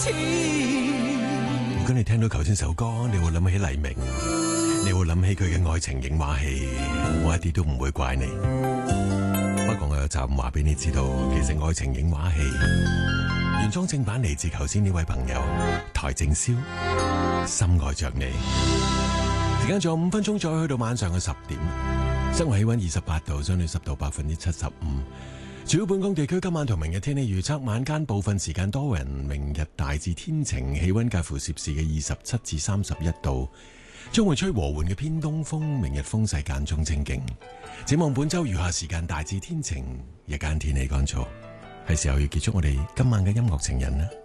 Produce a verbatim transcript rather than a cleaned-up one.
如果你聽到頭先首歌，你會諗起黎明，你會諗起佢嘅愛情影畫戲，我一啲都唔會怪你。不過我有站話俾你知道，其實愛情影畫戲原裝正版嚟自頭先呢位朋友邰正宵，深愛着你。時間仲有五分鐘，再去到晚上嘅十點。室外氣溫二十八度，相對濕度百分之七十五。主要本港地區今晚同明日天氣預測：晚間部分時間多雲，明日大致天晴，氣溫介乎攝氏嘅二十七至三十一度，將會吹和緩嘅偏東風。明日風勢間中清勁。展望本周餘下時間大致天晴，日間天氣乾燥，係時候要結束我哋今晚嘅音樂情人啦。